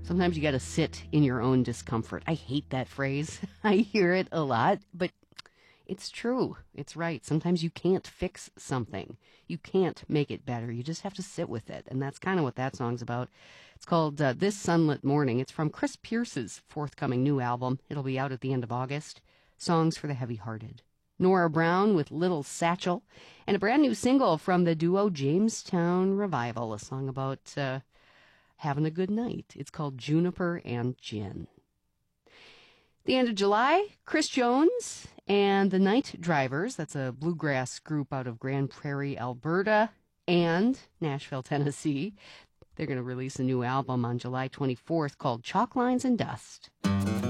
Sometimes you got to sit in your own discomfort. I hate that phrase. I hear it a lot, but it's true. It's right. Sometimes you can't fix something. You can't make it better. You just have to sit with it. And that's kind of what that song's about. It's called This Sunlit Morning. It's from Chris Pierce's forthcoming new album. It'll be out at the end of August. Songs for the Heavy-Hearted. Nora Brown with Little Satchel. And a brand new single from the duo Jamestown Revival. A song about having a good night. It's called Juniper and Gin. The end of July, Chris Jones and the Night Drivers, that's a bluegrass group out of Grand Prairie, Alberta, and Nashville, Tennessee. They're going to release a new album on July 24th called Chalk Lines and Dust.